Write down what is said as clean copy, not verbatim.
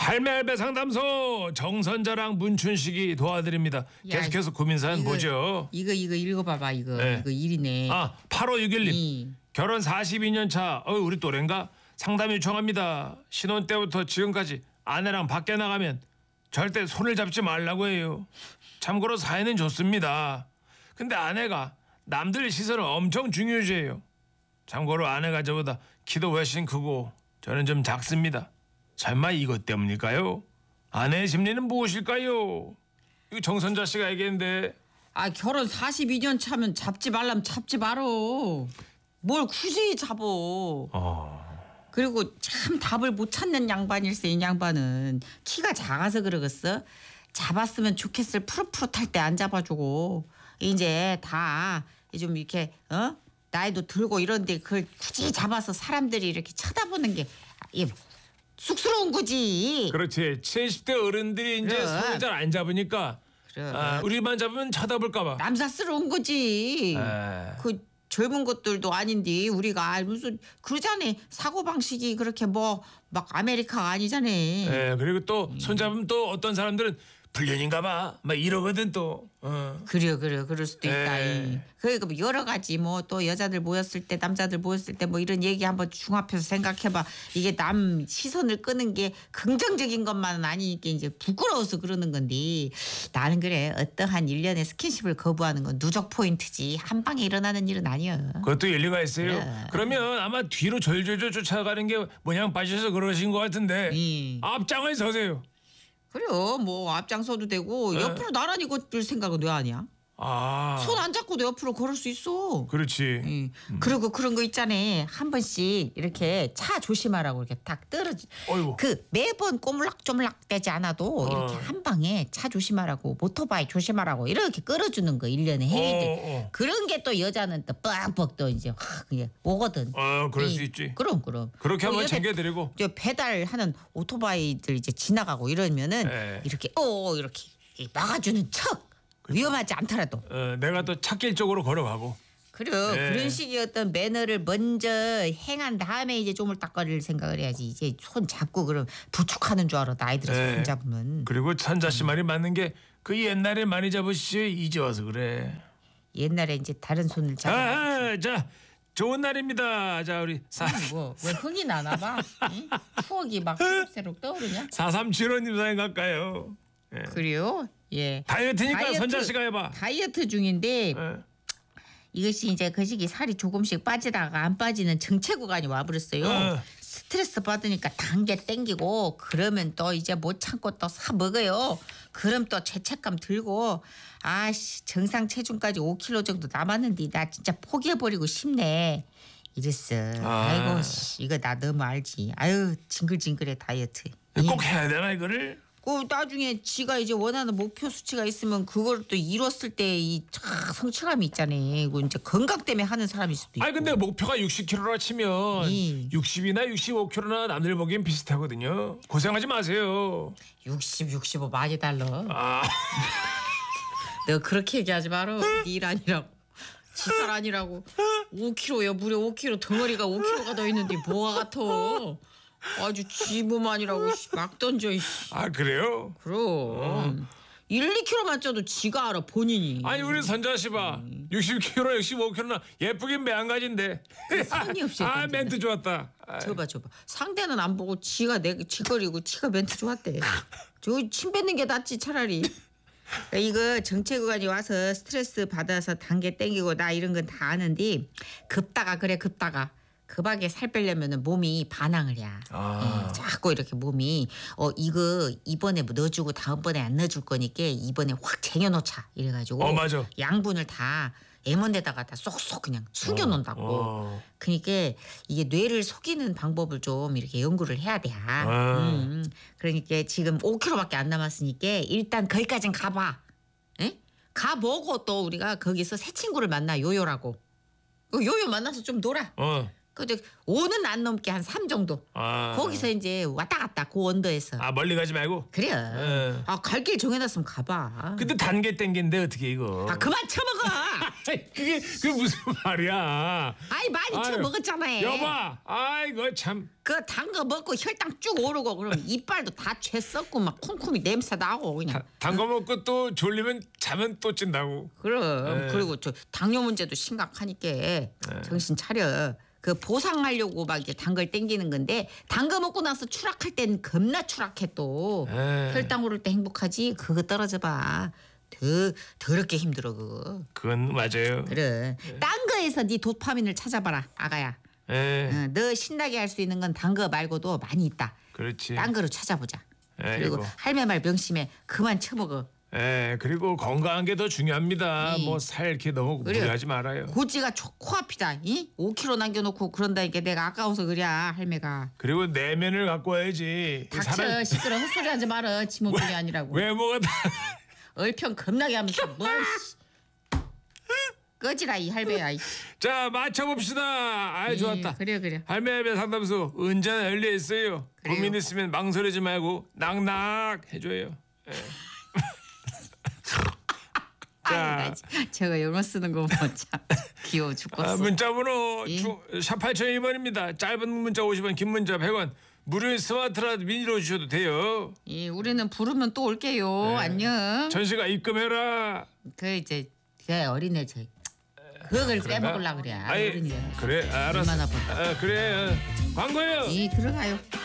할매할배 상담소 정선자랑 문춘식이 도와드립니다. 야, 계속해서 고민사연 보죠. 이거 읽어봐봐. 이거 네. 이거 일이네. 8561님. 결혼 42년 차. 우리 또래인가? 상담 요청합니다. 신혼 때부터 지금까지 아내랑 밖에 나가면 절대 손을 잡지 말라고 해요. 참고로 사연은 좋습니다. 근데 아내가 남들 시선을 엄청 중요시해요. 참고로 아내가 저보다 키도 훨씬 크고 저는 좀 작습니다. 설마 이것 때문일까요? 아내의 심리는 무엇일까요? 이거 정선자 씨가 얘기했는데. 결혼 42년 차면 잡지 말라면 잡지 말어. 뭘 굳이 잡어. 그리고 참 답을 못 찾는 양반일세. 이 양반은 키가 작아서 그러겠어. 잡았으면 좋겠을 푸릇푸릇할 때 안 잡아주고 이제 다 좀 이렇게 나이도 들고 이런데 그걸 굳이 잡아서 사람들이 이렇게 쳐다보는 게 쑥스러운 거지. 그렇지. 70대 어른들이 이제 그래. 손을 잘 안 잡으니까 그래. 우리만 잡으면 쳐다볼까 봐. 남사스러운 거지. 그 젊은 것들도 아닌데 우리가 무슨 그러잖아. 사고방식이 그렇게 뭐 막 아메리카가 아니잖아. 그리고 또 손잡으면 또 어떤 사람들은 불륜인가 봐. 막 이러거든 또. 그래 그럴 수도 있다. 그러니까 뭐 여러 가지 뭐 또 여자들 모였을 때 남자들 모였을 때 뭐 이런 얘기 한번 종합해서 생각해봐. 이게 남 시선을 끄는 게 긍정적인 것만은 아니니까 이제 부끄러워서 그러는 건데 나는 그래 어떠한 일련의 스킨십을 거부하는 건 누적 포인트지 한 방에 일어나는 일은 아니야. 그것도 일리가 있어요. 그래. 그러면 아마 뒤로 졸졸졸 쫓아가는 게 모양 빠져서 그러신 것 같은데 앞장을 서세요. 그래요. 뭐 앞장서도 되고 옆으로 나란히 걷을 생각은 왜 하냐? 손 안 잡고도 옆으로 걸을 수 있어. 그렇지. 그리고 그런 거 있잖아. 한 번씩 이렇게 차 조심하라고 이렇게 딱 떨어지. 어이구. 그 매번 꼬물락쪼물락 되지 않아도 이렇게 한 방에 차 조심하라고 오토바이 조심하라고 이렇게 끌어주는 거 1년에 해야 돼. 그런 게 또 여자는 또 뻑뻑 또 이제 확 이게 오거든. 그럴 수 있지. 그럼. 그렇게 한번 옆에 챙겨드리고. 저 배달하는 오토바이들 이제 지나가고 이러면은 이렇게 이렇게 막아주는 척. 위험하지 않더라도. 내가 또 찻길 쪽으로 걸어가고. 그래 그런 식의 어떤 매너를 먼저 행한 다음에 이제 쪼물딱거릴 생각을 해야지. 이제 손 잡고 그럼 부축하는 줄 알아. 나이들어서 손 잡으면. 그리고 천자 씨 말이 맞는 게 그 옛날에 많이 잡으시죠. 이제 와서 그래. 옛날에 이제 다른 손을 잡아. 자 좋은 날입니다. 자 우리 왜 흥이 나나 봐. 응? 추억이 막 새록새록 떠오르냐? 4375님 사연 갈까요? 그래요? 예. 다이어트니까 선자 씨가 해봐. 다이어트 중인데 이것이 이제 그 시기 살이 조금씩 빠지다가 안 빠지는 정체구간이 와버렸어요. 스트레스 받으니까 단 게 땡기고 그러면 또 이제 못 참고 또 사 먹어요. 그럼 또 죄책감 들고 정상 체중까지 5kg 정도 남았는데 나 진짜 포기해버리고 싶네. 이랬어. 아이고 이거 나 너무 알지. 아유 징글징글해 다이어트. 꼭 해야 되나 이거를? 나중에 지가 이제 원하는 목표 수치가 있으면 그걸 또 이뤘을 때 이 성취감이 있잖아. 이거 이제 건강 때문에 하는 사람일 수도 있고. 근데 목표가 60kg라 치면 60이나 65kg나 남들 보기엔 비슷하거든요. 고생하지 마세요. 65 많이 달라. 너 그렇게 얘기하지 마라. 네 일 아니라고. 지살 아니라고. 5kg야 무려 5kg 덩어리가 5kg가 더 있는데 뭐가 같아. 아주 지무만이라고 막 던져. 그래요? 그럼 1, 2kg만 쪄도 지가 알아 본인이. 우리 선자 씨 봐. 60kg, 65kg나 예쁘긴 매한가지인데. 선이 없이. 멘트 좋았다. 줘봐. 상대는 안 보고 지가 지거리고 지가 멘트 좋았대. 침 뱉는 게 낫지 차라리. 이거 정체구간이 와서 스트레스 받아서 단계 땡기고 나 이런 건 다 아는데 급다가 급하게 살 빼려면 몸이 반항을 해. 자꾸 이렇게 몸이 이거 이번에 뭐 넣어주고 다음번에 안 넣어줄 거니까 이번에 확 쟁여놓자 이래가지고 맞아. 양분을 다 에몬데다가 다 쏙쏙 그냥 숨겨놓는다고. 그러니까 이게 뇌를 속이는 방법을 좀 이렇게 연구를 해야 돼. 그러니까 지금 5kg밖에 안 남았으니까 일단 거기까진 가봐. 가 먹어 또 우리가 거기서 새 친구를 만나 요요라고. 요요 만나서 좀 놀아. 그저 5는 안 넘게 한 3 정도. 아. 거기서 이제 왔다 갔다 그 언더에서. 아 멀리 가지 말고. 그래. 예. 갈 길 정해놨으면 가봐. 근데 단계 땡긴데 어떻게 이거? 그만 쳐먹어. 그게 무슨 말이야? 아이 많이 아유, 쳐먹었잖아. 여봐, 아이고 참. 그 단 거 먹고 혈당 쭉 오르고 그럼 이빨도 다 죄 썩고 막 쿰쿰이 냄새 나고 그냥. 단 거 먹고 또 졸리면 자면 또 찐다고. 그럼 네. 그리고 저 당뇨 문제도 심각하니까 정신 차려. 그 보상하려고 막 이렇게 단 걸 땡기는 건데 단 거 먹고 나서 추락할 땐 겁나 추락해 또. 네. 혈당 오를 때 행복하지. 그거 떨어져 봐. 더럽게 힘들어 그거. 그건 맞아요. 그래. 딴 거에서 네 도파민을 찾아봐라 아가야. 예, 너 신나게 할 수 있는 건 단 거 말고도 많이 있다. 그렇지. 딴 거로 찾아보자. 그리고 아이고. 할매 말 명심해. 그만 쳐먹어. 예, 그리고 건강한 게 더 중요합니다. 이. 뭐 살 이렇게 너무 그래. 무리하지 말아요. 고지가 코앞이다. 5kg 남겨놓고 그런다니까 내가 아까워서 그래 할매가. 그리고 내면을 갖고 와야지. 닥쳐 시끄러 헛소리 하지 마라. 지목분이 아니라고. 외모가 다 얼평 겁나게 하면서 뭘. 꺼지라 이 할매야. 자, 맞춰봅시다. 아이 좋았다. 그래. 할매 상담소 언제나 열려 있어요. 그래요. 고민 있으면 망설이지 말고 낙낙 해줘요. 예. 자, 제가 영어 쓰는 거 보면 참 귀여워 죽겠어. 문자번호 예. 샵 8001번입니다. 짧은 문자 50원, 긴 문자 100원. 무료인 스마트라도 미니로 주셔도 돼요. 우리는 부르면 또 올게요. 안녕. 전시가 입금해라. 그 이제 그 어린애 그걸 그런가? 빼먹으려 그래. 아이, 어린애. 그래 알았어. 얼마나 벌까? 그래 광고예요. 들어가요.